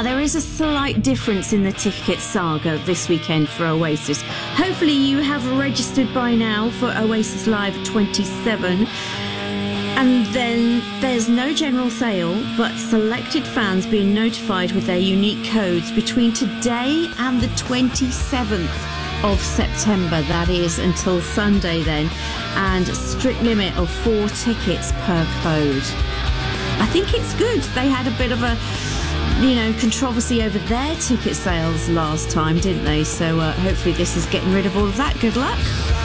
there is a slight difference in the ticket saga this weekend for Oasis. Hopefully you have registered by now for Oasis Live 27. And then there's no general sale, but selected fans being notified with their unique codes between today and the 27th of September. That is until Sunday then. And a strict limit of 4 tickets per code. I think it's good. They had a bit of a, controversy over their ticket sales last time, didn't they? So hopefully this is getting rid of all of that. Good luck.